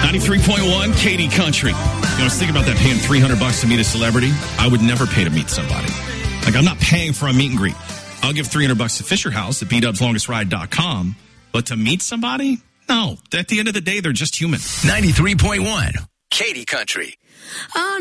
93.1 Katie Country. I was thinking about that, paying $300 to meet a celebrity. I would never pay to meet somebody. Like, I'm not paying for a meet and greet. I'll give $300 to Fisher House at BDubsLongestRide.com. But to meet somebody? No. At the end of the day, they're just human. 93.1 Katie Country.